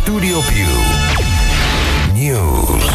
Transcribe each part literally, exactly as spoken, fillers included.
Studio Più News.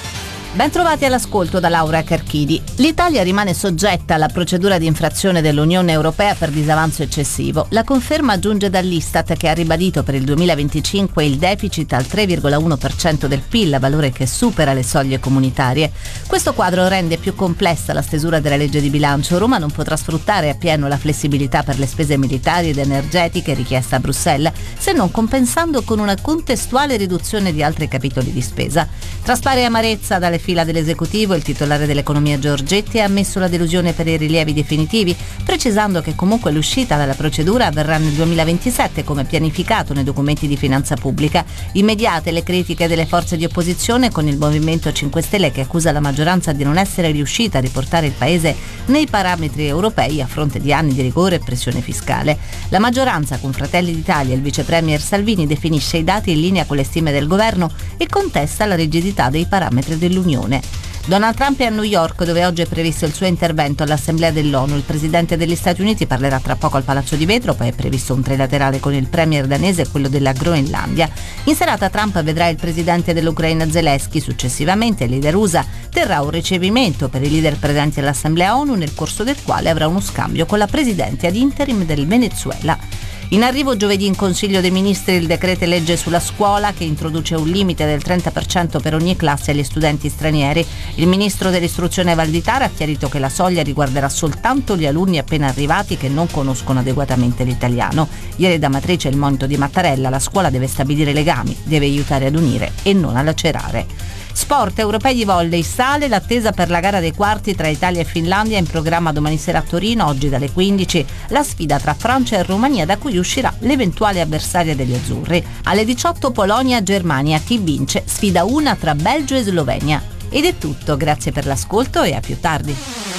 Ben trovati all'ascolto da Laura Carchidi. L'Italia rimane soggetta alla procedura di infrazione dell'Unione Europea per disavanzo eccessivo. La conferma giunge dall'Istat, che ha ribadito per il duemilaventicinque il deficit al tre virgola uno per cento del P I L, valore che supera le soglie comunitarie. Questo quadro rende più complessa la stesura della legge di bilancio. Roma non potrà sfruttare appieno la flessibilità per le spese militari ed energetiche richiesta a Bruxelles, se non compensando con una contestuale riduzione di altri capitoli di spesa. Traspare amarezza dalle fila dell'esecutivo. Il titolare dell'economia Giorgetti ha ammesso la delusione per i rilievi definitivi, precisando che comunque l'uscita dalla procedura avverrà nel duemilaventisette come pianificato nei documenti di finanza pubblica. Immediate le critiche delle forze di opposizione, con il Movimento cinque Stelle che accusa la maggioranza di non essere riuscita a riportare il paese nei parametri europei a fronte di anni di rigore e pressione fiscale. La maggioranza, con Fratelli d'Italia e il vice premier Salvini, definisce i dati in linea con le stime del governo e contesta la rigidità dei parametri dell'Unione. Donald Trump è a New York, dove oggi è previsto il suo intervento all'Assemblea dell'ONU. Il presidente degli Stati Uniti parlerà tra poco al Palazzo di Vetro, poi è previsto un trilaterale con il premier danese e quello della Groenlandia. In serata Trump vedrà il presidente dell'Ucraina Zelensky. Successivamente il leader U S A terrà un ricevimento per i leader presenti all'Assemblea ONU, nel corso del quale avrà uno scambio con la presidente ad interim del Venezuela. In arrivo giovedì in Consiglio dei Ministri il decreto legge sulla scuola, che introduce un limite del trenta per cento per ogni classe agli studenti stranieri. Il ministro dell'istruzione Valditara ha chiarito che la soglia riguarderà soltanto gli alunni appena arrivati che non conoscono adeguatamente l'italiano. Ieri da Matrice il monito di Mattarella: la scuola deve stabilire legami, deve aiutare ad unire e non a lacerare. Sport, europei di volley, sale l'attesa per la gara dei quarti tra Italia e Finlandia, in programma domani sera a Torino. Oggi dalle quindici la sfida tra Francia e Romania, da cui uscirà l'eventuale avversaria degli azzurri. Alle diciotto Polonia-Germania, chi vince sfida una tra Belgio e Slovenia. Ed è tutto, grazie per l'ascolto e a più tardi.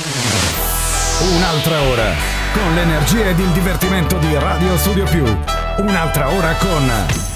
Un'altra ora con l'energia ed il divertimento di Radio Studio Più. Un'altra ora con